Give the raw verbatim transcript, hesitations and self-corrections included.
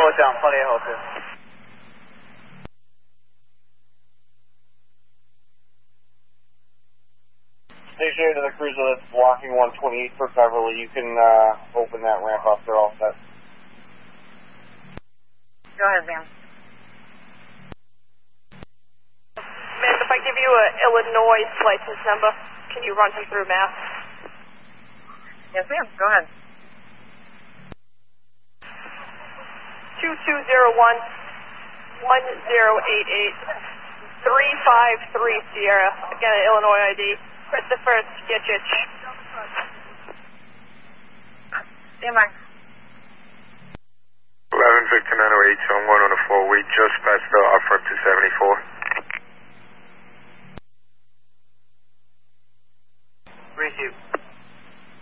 我讲炮烈后是。Station to the cruiser that's blocking one twenty-eight for Beverly. You can uh, open that ramp up. They're all set. Go ahead, ma'am. Ma'am, if I give you an Illinois license number, can you run him through Mass? Yes, ma'am. Go ahead. two two zero one, one zero eight eight, three five three Sierra. Again, an Illinois I D. Christopher Skitchich. Stand by. eleven Victor nine oh eight, so I'm going on a four-way just past the off front two seventy-four.